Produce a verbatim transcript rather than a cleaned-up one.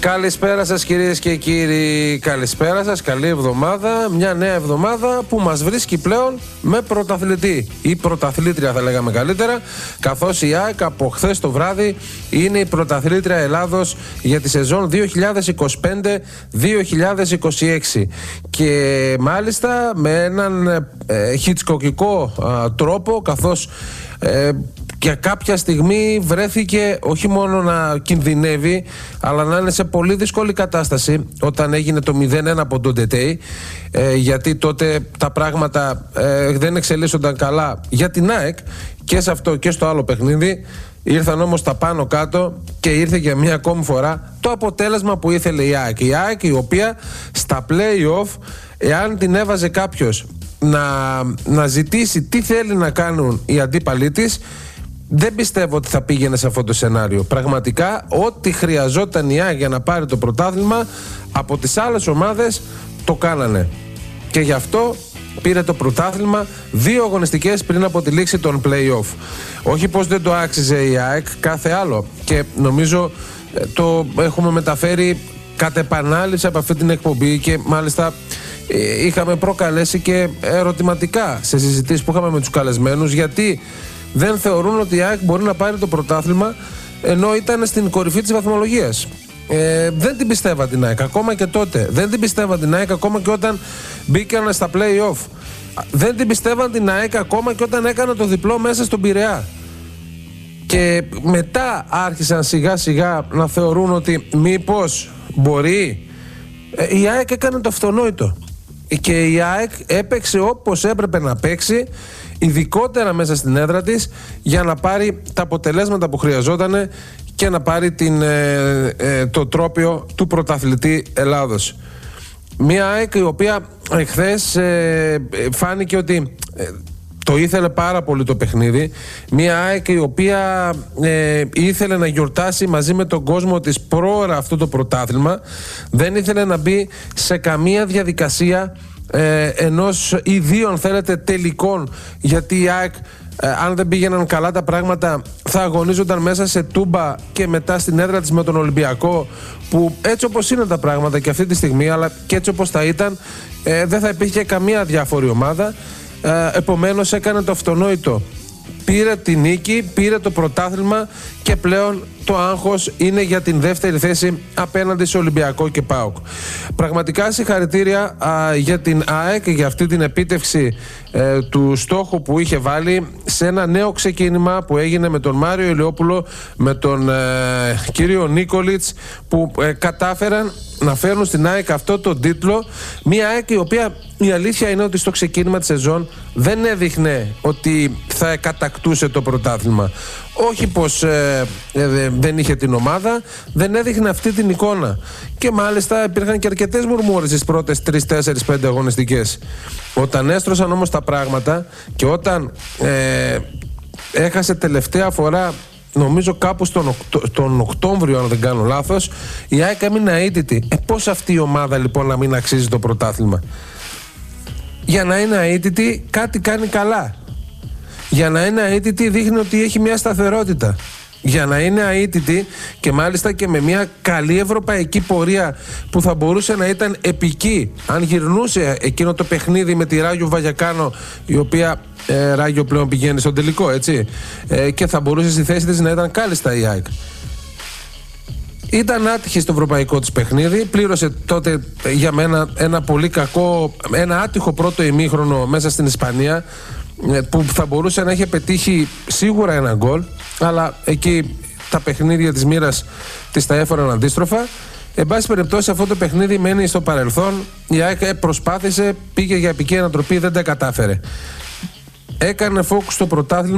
Καλησπέρα σας κυρίες και κύριοι, καλησπέρα σας, καλή εβδομάδα. Μια νέα εβδομάδα που μας βρίσκει πλέον με πρωταθλητή ή πρωταθλήτρια θα λέγαμε καλύτερα, καθώς η ΑΕΚ από χθες το βράδυ είναι η πρωταθλήτρια Ελλάδος για τη σεζόν δύο χιλιάδες είκοσι πέντε δύο χιλιάδες είκοσι έξι, και μάλιστα με έναν ε, χιτσκοκικό ε, τρόπο, καθώς ε, για κάποια στιγμή βρέθηκε όχι μόνο να κινδυνεύει, αλλά να είναι σε πολύ δύσκολη κατάσταση όταν έγινε το μηδέν ένα από τον Ντετέι, ε, γιατί τότε τα πράγματα ε, δεν εξελίσσονταν καλά για την ΑΕΚ και σε αυτό και στο άλλο παιχνίδι. Ήρθαν όμως τα πάνω κάτω και ήρθε για μια ακόμη φορά το αποτέλεσμα που ήθελε η ΑΕΚ. Η ΑΕΚ, η οποία στα play-off, εάν την έβαζε κάποιος να, να ζητήσει τι θέλει να κάνουν οι αντίπαλοι της, δεν πιστεύω ότι θα πήγαινε σε αυτό το σενάριο. Πραγματικά, ό,τι χρειαζόταν η ΑΕΚ για να πάρει το πρωτάθλημα από τις άλλες ομάδες το κάνανε. Και γι' αυτό πήρε το πρωτάθλημα δύο αγωνιστικές πριν από τη λήξη των play-off. Όχι πως δεν το άξιζε η ΑΕΚ, κάθε άλλο. Και νομίζω το έχουμε μεταφέρει κατ' επανάληψη από αυτή την εκπομπή, και μάλιστα είχαμε προκαλέσει και ερωτηματικά σε συζητήσεις που είχαμε με τους καλεσμένους, γιατί δεν θεωρούν ότι η ΑΕΚ μπορεί να πάρει το πρωτάθλημα ενώ ήταν στην κορυφή της βαθμολογίας. Ε, δεν την πιστεύα την ΑΕΚ ακόμα και τότε. Δεν την πιστεύα την ΑΕΚ ακόμα και όταν μπήκαν στα play-off. Δεν την πιστεύαν την ΑΕΚ ακόμα και όταν έκανε το διπλό μέσα στον Πειραιά. Και μετά άρχισαν σιγά σιγά να θεωρούν ότι μήπως μπορεί. Ε, η ΑΕΚ έκανε το αυτονόητο. Και η ΑΕΚ έπαιξε όπως έπρεπε να παίξει, ειδικότερα μέσα στην έδρα της, για να πάρει τα αποτελέσματα που χρειαζόταν και να πάρει την, ε, ε, το τρόπαιο του πρωταθλητή Ελλάδος. Μια ΑΕΚ η οποία εχθές ε, φάνηκε ότι ε, το ήθελε πάρα πολύ το παιχνίδι. Μια ΑΕΚ η οποία ε, ήθελε να γιορτάσει μαζί με τον κόσμο της πρόωρα αυτό το πρωτάθλημα. Δεν ήθελε να μπει σε καμία διαδικασία ε, ενός ή δύο, αν θέλετε, τελικών, γιατί η ΑΕΚ, ε, αν δεν πήγαιναν καλά τα πράγματα, θα αγωνίζονταν μέσα σε Τούμπα και μετά στην έδρα της με τον Ολυμπιακό, που έτσι όπως είναι τα πράγματα και αυτή τη στιγμή, αλλά και έτσι όπως θα ήταν, ε, δεν θα υπήρχε καμία διάφορη ομάδα. Ε, επομένως έκανε το αυτονόητο. Πήρε τη νίκη, πήρε το πρωτάθλημα και πλέον το άγχος είναι για την δεύτερη θέση απέναντι σε Ολυμπιακό και ΠΑΟΚ. Πραγματικά συγχαρητήρια α, για την ΑΕΚ, για αυτή την επίτευξη ε, του στόχου που είχε βάλει σε ένα νέο ξεκίνημα που έγινε με τον Μάριο Ηλιόπουλο, με τον ε, κύριο Νίκολιτς, που ε, κατάφεραν να φέρουν στην ΑΕΚ αυτό το τίτλο. Μια ΑΕΚ η οποία, η αλήθεια είναι ότι στο ξεκίνημα της σεζόν δεν έδειχνε ότι θα κατακτούσε το πρωτάθλημα. Όχι πως ε, ε, δεν είχε την ομάδα, δεν έδειχνε αυτή την εικόνα. Και μάλιστα υπήρχαν και αρκετές μουρμούρες στις πρώτες τρεις, τέσσερις, πέντε αγωνιστικές. Όταν έστρωσαν όμως τα πράγματα και όταν ε, έχασε τελευταία φορά, νομίζω κάπου στον, οκτώ, τον Οκτώβριο, αν δεν κάνω λάθος, η ΑΕΚ έμεινε αίτητη. Ε, πώς αυτή η ομάδα λοιπόν να μην αξίζει το πρωτάθλημα? Για να είναι αίτητη κάτι κάνει καλά. Για να είναι αίτητη δείχνει ότι έχει μια σταθερότητα. Για να είναι αίτητη, και μάλιστα και με μια καλή ευρωπαϊκή πορεία που θα μπορούσε να ήταν επική αν γυρνούσε εκείνο το παιχνίδι με τη Ράγιο Βαγιακάνο, η οποία ε, Ράγιο πλέον πηγαίνει στον τελικό, έτσι, ε, και θα μπορούσε στη θέση της να ήταν κάλλιστα η ΑΕΚ. Ήταν άτυχη στο ευρωπαϊκό της παιχνίδι, πλήρωσε τότε για μένα ένα πολύ κακό, ένα άτυχο πρώτο ημίχρονο μέσα στην Ισπανία, που θα μπορούσε να είχε πετύχει σίγουρα ένα γκολ, αλλά εκεί τα παιχνίδια της μοίρας της τα έφεραν αντίστροφα. Εν πάση περιπτώσει, αυτό το παιχνίδι μένει στο παρελθόν. Η ΑΕΚ προσπάθησε, πήγε για επική ανατροπή, δεν τα κατάφερε. Έκανε focus στο πρωτάθλημα.